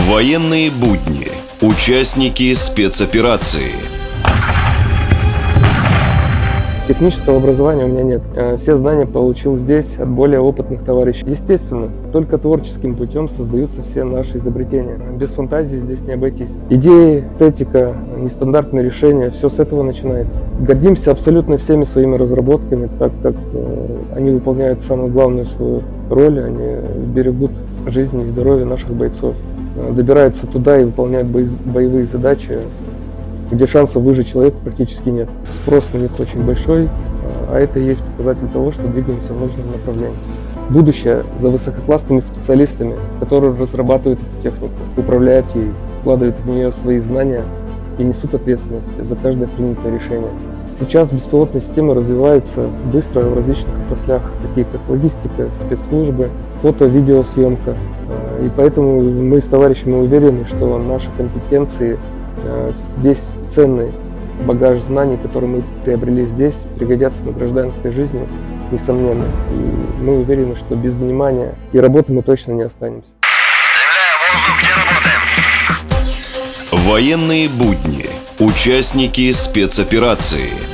Военные будни. Участники спецоперации. Технического образования у меня нет. Все знания получил здесь от более опытных товарищей. Естественно, только творческим путем создаются все наши изобретения. Без фантазии здесь не обойтись. Идеи, эстетика, нестандартные решения – все с этого начинается. Гордимся абсолютно всеми своими разработками, так как они выполняют самую главную свою роль. Они берегут жизни и здоровье наших бойцов. Добираются туда и выполняют боевые задачи, где шансов выжить человеку практически нет. Спрос на них очень большой, а это и есть показатель того, что двигаемся в нужном направлении. Будущее за высококлассными специалистами, которые разрабатывают эту технику, управляют ей, вкладывают в нее свои знания и несут ответственность за каждое принятое решение. Сейчас беспилотные системы развиваются быстро в различных отраслях, такие как логистика, спецслужбы, фото-видеосъемка. И поэтому мы с товарищами уверены, что наши компетенции, весь ценный багаж знаний, который мы приобрели здесь, пригодятся в гражданской жизни, несомненно. И мы уверены, что без внимания и работы мы точно не останемся. Военные будни. Участники спецоперации.